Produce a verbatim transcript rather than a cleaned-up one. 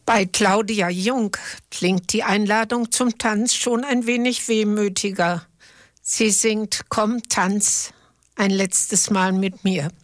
Bei Claudia Jung klingt die Einladung zum Tanz schon ein wenig wehmütiger. Sie singt: Komm, tanz ein letztes Mal mit mir.